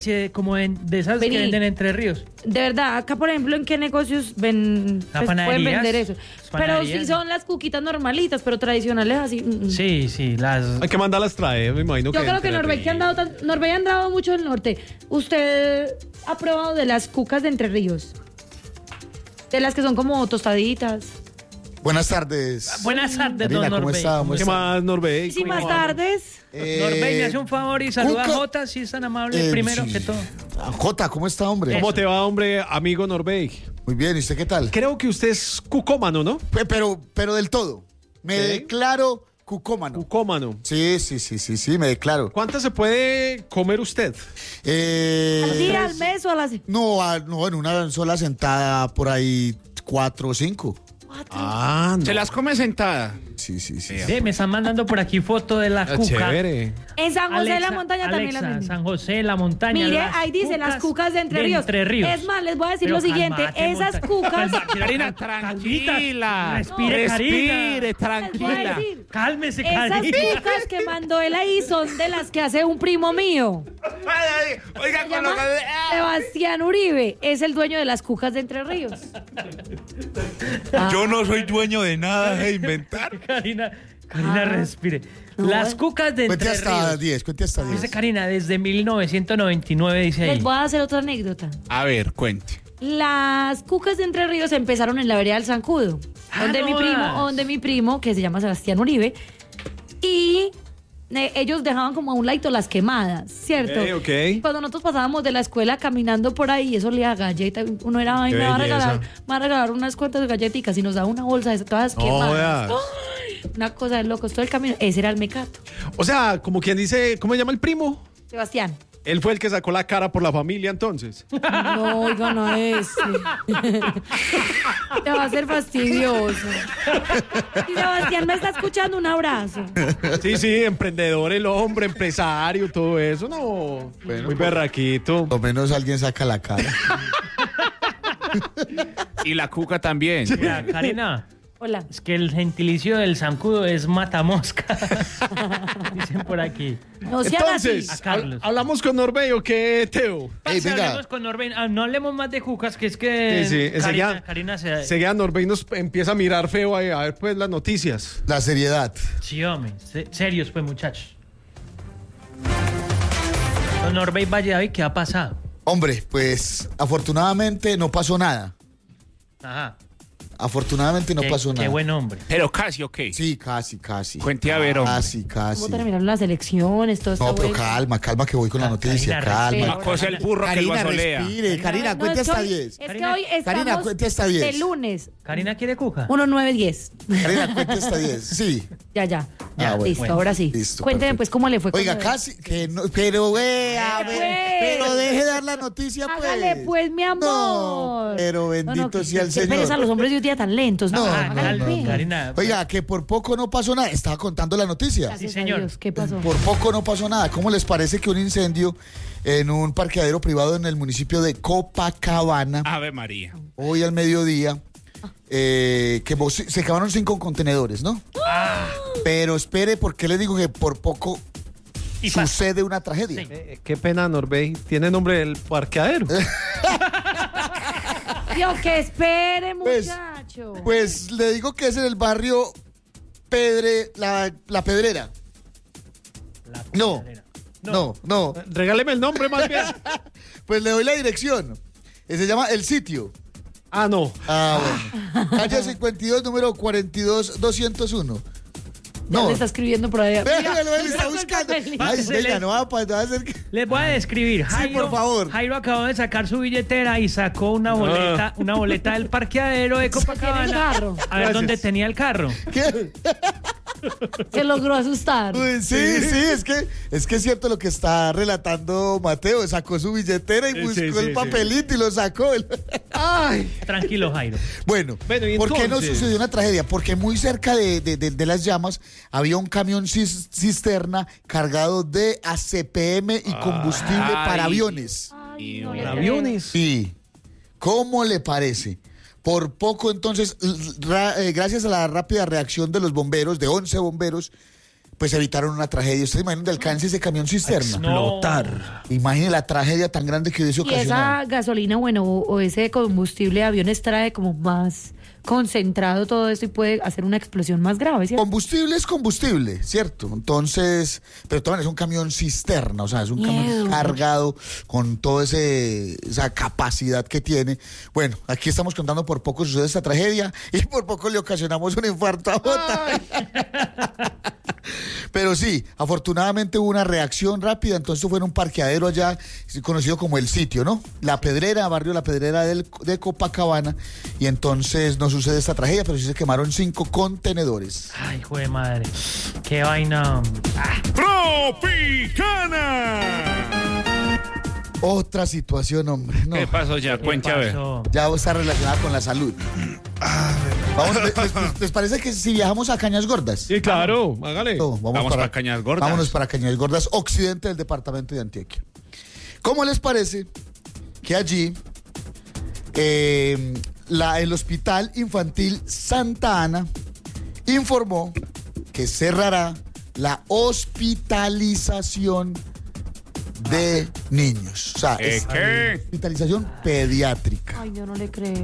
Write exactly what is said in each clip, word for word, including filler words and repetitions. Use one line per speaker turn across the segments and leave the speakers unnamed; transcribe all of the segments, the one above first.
como en, de esas
Vení.
que venden Entre Ríos.
De verdad, acá por ejemplo, ¿en qué negocios ven, pues, pueden
panaderías,
vender eso? Pero
panaderías.
sí son las cuquitas normalitas, pero tradicionales así. mm, mm.
Sí, sí, las...
Hay que mandarlas traer, me imagino
Yo
que...
creo que
Entre
Norberg, que han
Ríos.
dado tan- Norberg han dado mucho del norte. ¿Usted ha probado de las cucas de Entre Ríos? De las que son como tostaditas.
Buenas tardes.
Buenas tardes,
Marina,
don
¿cómo
Norbey.
está? ¿Cómo
¿Qué
está?
más, Norbey?
Muchísimas
¿Cómo va?
tardes.
Eh,
Norbey, me hace un favor y saluda
Cuca-
a Jota, si es tan amable,
Eh,
primero
sí.
que todo.
Ah, Jota, ¿cómo está, hombre?
¿Cómo te va, hombre, amigo Norbey?
Muy bien, ¿y usted qué tal?
Creo que usted es cucómano, ¿no?
Pe- Pero, pero del todo. Me
¿Qué?
declaro cucómano.
Cucómano.
Sí, sí, sí, sí, sí, me declaro.
¿Cuántas se puede comer usted?
Eh,
¿Al día, al mes o a las
No, a- no, en una sola sentada por ahí cuatro o cinco.
cuatro?
Ah, no.
Se las come sentada.
Sí, sí, sí.
Ve, me están mandando por aquí foto de la
Ah,
cuca.
chévere.
En San José de la
Alexa,
Montaña también
Alexa,
las venden.
San José de la Montaña.
Mire,
las
ahí dice las cucas de Entre Ríos.
Entre Ríos.
Es más, les voy a decir
Pero
lo siguiente.
calmate,
Esas
monta-
cucas...
calma,
Karina,
calmita.
tranquila.
Respire, Karina.
Respire,
Les voy a
tranquila.
decir,
Cálmese,
esas
Karina.
cucas que mandó él ahí son de las que hace un primo mío.
Oiga,
Se
con lo
llama
que...
Sebastián Uribe. Es el dueño de las cucas de Entre Ríos.
Yo no soy dueño de nada de inventar.
Karina, Karina,
Ah.
respire.
No,
Las
eh.
cucas de
Cuente
Entre
hasta
Ríos.
diez, cuente hasta
Dice
diez.
Karina, desde mil novecientos noventa y nueve, dice ahí.
Les voy a hacer otra anécdota.
A ver, cuente.
Las cucas de Entre Ríos empezaron en la vereda del Zancudo,
Ah,
donde
no
mi primo,
jodas.
donde mi primo, que se llama Sebastián Uribe, y eh, ellos dejaban como a un ladito las quemadas, ¿cierto?
Ok, ok.
Y cuando nosotros pasábamos de la escuela caminando por ahí, eso olía a galleta, uno era, ay,
Qué
me va a
belleza.
regalar, me va a regalar unas cuantas galletitas y nos da una bolsa de todas
No
quemadas.
veas.
¡Ay! Una cosa de locos, todo el camino, ese era el mecato.
O sea, como quien dice, ¿cómo se llama el primo?
Sebastián.
Él fue el que sacó la cara por la familia, entonces.
No, oiga, no es. Te va a ser fastidioso. Y Sebastián me está escuchando, un abrazo.
Sí, sí, emprendedor, el hombre, empresario, todo eso. No, muy berraquito.
Por lo menos alguien saca la cara.
Y la cuca también.
Mira, Karina,
Hola.
es que el gentilicio del zancudo es matamosca. Dicen por aquí.
No sean
Entonces,
así.
A Carlos.
hab- ¿hablamos con Norbey o qué, Teo?
Ey,
Parce,
venga.
hablemos con Norbey. Ah, no hablemos más de cucas, que es que
Sí, sí,
Karina,
enseguida,
Karina se...
enseguida Norbey nos empieza a mirar feo ahí, a ver pues las noticias.
La seriedad.
Sí, hombre. Se- serios, pues, muchachos. Don Norbey Valledavid, ¿qué ha pasado?
Hombre, pues afortunadamente no pasó nada.
Ajá.
Afortunadamente no
qué,
pasó
qué
nada.
buen hombre.
Pero casi, ok.
Sí, casi, casi.
Cuente a ver, hombre.
Casi, casi.
¿Cómo terminaron las elecciones? Todo está
No, pero
bueno.
calma, calma que voy con la
Ah,
noticia,
Karina,
calma.
Una cosa el burro que lo
Karina,
asolea.
respire. Karina,
No,
cuente
es que
hasta
hoy-
diez.
Es que
Karina,
hoy estamos
Karina, cuente hasta diez.
de lunes.
¿Karina quiere cuca?
uno nueve diez.
Karina, cuente hasta diez. Sí.
Ya, ya.
Ya,
Ya,
bueno.
listo,
Bueno.
ahora sí.
Listo,
Cuénteme
perfecto.
pues cómo le fue. con
Oiga,
lo de-
casi, que no, pero vea,
Hágale,
ve-
pues.
pero deje de dar la noticia, pues.
Hágale pues, mi amor.
No, pero bendito
que-
sea el
que
Señor.
pereza a los hombres de hoy día tan lentos. No,
No,
Ah,
no,
hágale,
calma,
pues.
Karina.
Oiga, que por poco no pasó nada. Estaba contando la noticia.
Gracias
Sí,
a
señor.
Dios, ¿qué pasó?
Por poco no pasó nada. ¿Cómo les parece que un incendio en un parqueadero privado en el municipio de Copacabana,
Ave María.
hoy al mediodía, eh, quemó- se acabaron cinco contenedores, ¿no? Pero espere, porque les digo que por poco
Y pasa.
sucede una tragedia.
Sí.
Eh, qué pena, Norbey. Tiene nombre del parqueadero.
Dios, que espere,
Pues-
muchacho.
Pues le digo que es en el barrio Pedre, la, la Pedrera.
La
No,
pedradera.
no, no.
Regáleme el nombre más bien.
Pues le doy la dirección. Eh, Se llama El Sitio.
Ah, no.
Ah, bueno. Calle cincuenta y dos, número cuarenta y dos, doscientos uno.
Ya
No.
le está escribiendo por ahí.
Véngalo, él está
Mira,
buscando.
el papelito.
Ay,
Se
venga,
le-
no va a pa- no va a hacer que...
Les voy a describir.
Sí,
Jairo,
por favor.
Jairo acabó de sacar su billetera y sacó una boleta, una boleta del parqueadero de
Tiene
Copacabana.
el carro.
A ver
Gracias.
dónde tenía el carro.
¿Qué?
Se logró asustar.
Uy, sí, sí, es que es que es cierto lo que está relatando Mateo. Sacó su billetera y
Sí,
buscó
sí,
el
sí,
papelito y lo sacó. Ay.
Tranquilo, Jairo.
Bueno,
Bueno, ¿y
¿por qué no
entonces?
sucedió una tragedia? Porque muy cerca de, de- de- de las llamas había un camión cis- cisterna cargado de A C P M y combustible
Ay.
para aviones.
Ay, no
Y
le
Para
creo.
aviones.
Sí. ¿Cómo le parece? Por poco entonces, ra- eh, gracias a la rápida reacción de los bomberos, de once bomberos, pues evitaron una tragedia. ¿Ustedes imaginan de alcance ese camión cisterna?
Explotar.
Imaginen la tragedia tan grande que hubiese
Y
ocasionado.
esa gasolina, bueno, o, o ese combustible de aviones trae como más concentrado todo esto y puede hacer una explosión más grave, ¿cierto?
Combustible es combustible, ¿cierto? Entonces, pero también es un camión cisterna, o sea, es un camión
Miedo.
cargado con toda ese, esa capacidad que tiene. Bueno, aquí estamos contando por poco sucede esta tragedia y por poco le ocasionamos un infarto a Jota. Pero sí, afortunadamente hubo una reacción rápida, entonces fue en un parqueadero allá, conocido como El Sitio, ¿no? La Pedrera, barrio La Pedrera del, de Copacabana, y entonces no sucede esta tragedia, pero sí se quemaron cinco contenedores.
Ay, hijo de madre. Qué vaina.
¡Tropicana!
Otra situación, hombre. No,
¿Qué pasó ya?
¿Qué
Cuente a ver.
pasó?
ya está relacionada con la salud. Vamos, ¿les, les- les parece que si viajamos a Cañas Gordas?
Sí, claro, hágale.
No,
Vamos para Cañas Gordas.
Vámonos para Cañas Gordas, occidente del departamento de Antioquia. ¿Cómo les parece que allí eh, la, el Hospital Infantil Santa Ana informó que cerrará la hospitalización de niños? O sea,
¿Qué,
es
qué?
hospitalización pediátrica.
Ay, yo no le creo.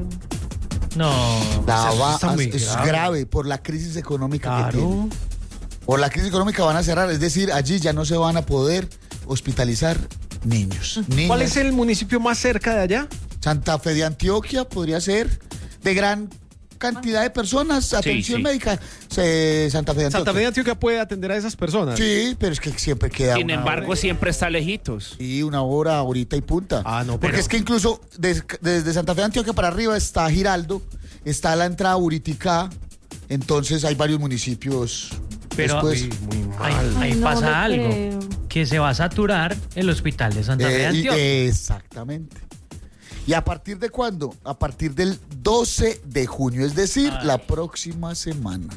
No.
La
Eso
va-
está muy
es
grave.
grave por la crisis económica que tiene.
Claro.
Por la crisis económica van a cerrar, es decir, allí ya no se van a poder hospitalizar niños. Niñas.
¿Cuál es el municipio más cerca de allá?
Santa Fe de Antioquia podría ser de gran cantidad de personas, atención
sí.
médica. Se- Santa Fe de Antioquia.
Santa Fe de Antioquia puede atender a esas personas.
Sí, pero es que siempre queda
Sin
una
embargo,
hora.
siempre está lejitos.
Sí, una hora, horita y punta.
Ah, no,
Porque
pero-
es que incluso des- desde Santa Fe de Antioquia para arriba está Giraldo, está la entrada a Uriticá, entonces hay varios municipios.
Pero
después.
Uy, muy
ahí,
mal.
ahí
Ay, no
pasa
le
algo.
creo.
Que se va a saturar el hospital de Santa Fe de
Eh, y-
Antioquia.
exactamente. ¿Y a partir de cuándo? A partir del doce de junio, es decir,
Ay.
la próxima semana.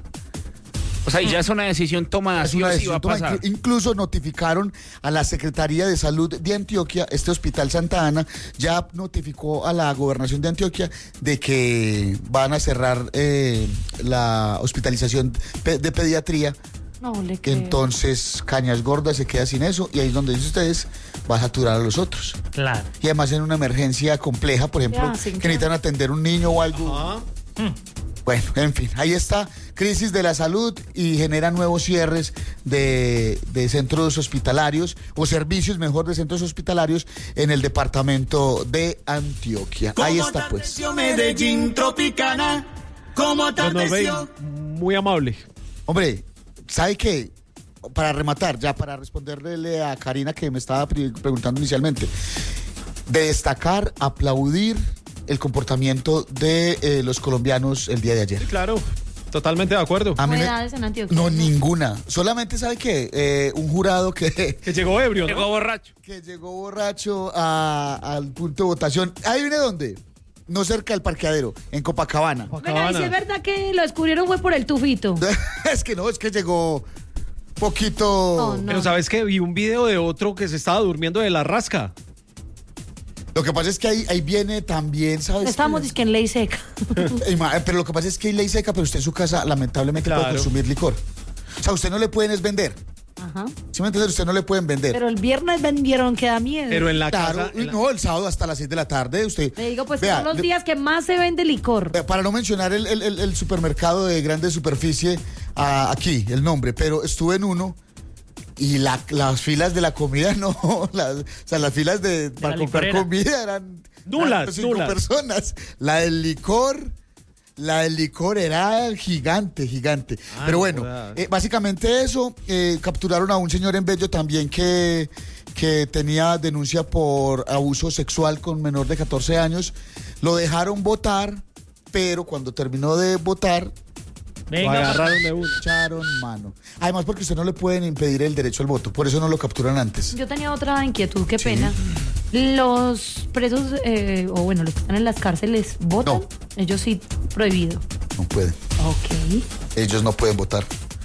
O sea, y ya es una decisión tomada,
Es
sí
una
o sí va a
decisión toma-
pasar.
inclu- Incluso notificaron a la Secretaría de Salud de Antioquia, este Hospital Santa Ana, ya notificó a la Gobernación de Antioquia de que van a cerrar eh, la hospitalización pe- de pediatría.
No le creo.
Entonces, Cañas Gordas se queda sin eso y ahí es donde dicen ustedes, va a saturar a los otros.
Claro.
Y además en una emergencia compleja, por ejemplo,
Ya, sí,
que
claro.
necesitan atender un niño o algo.
Ah,
Bueno, en fin, ahí está, crisis de la salud y genera nuevos cierres de, de centros hospitalarios o servicios mejor de centros hospitalarios en el departamento de Antioquia. Ahí está pues.
Medellín Tropicana, como
Don Orbey, muy amable.
Hombre, ¿sabe qué? Para rematar, ya para responderle a Karina que me estaba pre- preguntando inicialmente, de destacar, aplaudir el comportamiento de eh, los colombianos el día de ayer.
Sí, claro. Totalmente de acuerdo.
A mí me-
Novedades en Antioquia.
No, ninguna. Solamente, ¿sabe qué? Eh, un jurado que,
Que llegó ebrio,
Llegó
¿no?
borracho.
que llegó borracho a- al punto de votación. ¿Ahí viene dónde? No cerca del parqueadero, en Copacabana.
Venga, y si es verdad que lo descubrieron fue por el tufito.
Es que no, es que llegó poquito...
No, no.
Pero ¿sabes qué? Vi un video de otro que se estaba durmiendo de la rasca.
Lo que pasa es que ahí, ahí viene también, ¿sabes?
Estamos
qué?
dizque en ley seca.
Ey, ma, Pero lo que pasa es que hay ley seca, pero usted en su casa lamentablemente puede
Claro.
consumir licor. O sea, usted no le pueden es vender.
Ajá.
¿Sí me entiende? Usted no le pueden vender.
Pero el viernes vendieron que da miedo.
Pero en la
Claro,
casa. en la-
no, el sábado hasta las seis de la tarde, usted...
Le digo, pues
Vea,
son los
le-
días que más se vende licor.
Eh, Para no mencionar el, el- el- el supermercado de grande superficie ah, aquí, el nombre, pero estuve en uno y la- las filas de la comida no, las, o sea, las filas de, para
la
comprar
licorera.
comida eran
Nulas,
eran cinco
nulas.
personas. La del licor, la del licor era gigante, gigante.
Ah,
pero
no
bueno,
jodas.
eh, básicamente eso, eh, capturaron a un señor en Bello también que, que tenía denuncia por abuso sexual con menor de catorce años. Lo dejaron votar, pero cuando terminó de votar,
Lo
Venga,
agarraron de uno.
echaron mano. Además, porque usted no le pueden impedir el derecho al voto, por eso no lo capturan antes.
Yo tenía otra inquietud, qué pena. Los presos, eh, o bueno, los que están en las cárceles, ¿votan?
No.
Ellos sí, prohibido.
No pueden.
Ok.
Ellos no pueden votar.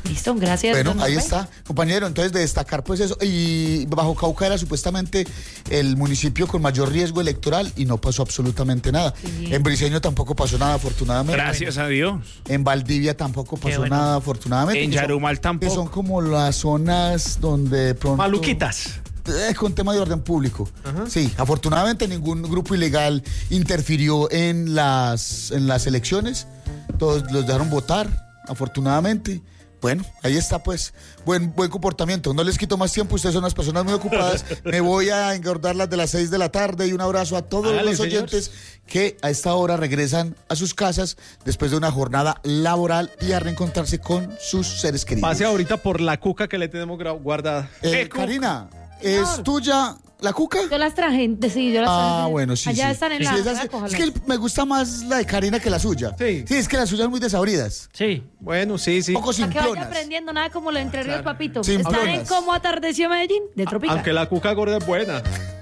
Listo, gracias.
Bueno,
don
ahí
Manuel.
está, compañero. Entonces, de destacar pues eso. Y Bajo Cauca era supuestamente el municipio con mayor riesgo electoral y no pasó absolutamente nada.
Sí.
En Briceño tampoco pasó nada, afortunadamente.
Gracias a Dios.
En Valdivia tampoco pasó
bueno.
nada, afortunadamente.
En
que son-
Yarumal
Que
tampoco.
son como las zonas donde de pronto...
Maluquitas.
Eh, con tema de orden público. Sí, afortunadamente ningún grupo ilegal interfirió en las, en las elecciones. Todos los dejaron votar, afortunadamente. Bueno, ahí está pues, buen, buen comportamiento. No les quito más tiempo, ustedes son unas personas muy ocupadas. Me voy a engordar las de las seis de la tarde y un abrazo a todos
Hágale,
los
señor.
oyentes que a esta hora regresan a sus casas después de una jornada laboral y a reencontrarse con sus seres queridos.
Pase ahorita por la cuca que le tenemos gra- guardada.
Eh,
Eh, Cuca.
Karina, ¿es tuya la cuca?
Yo las traje, de- sí, yo las traje.
Ah, bueno, sí,
Allá
sí.
están en
Sí,
la...
esas-
recójalas.
es que me gusta más la de Karina que la suya.
Sí.
Sí, es que las suyas son muy desabridas.
Sí.
Bueno, sí, sí.
Un poco
Para que vaya
simplonas.
aprendiendo nada como lo Entre Ríos, papito.
Simplonas.
Están en Cómo Atardeció Medellín, de Tropical.
Aunque la cuca gorda es buena.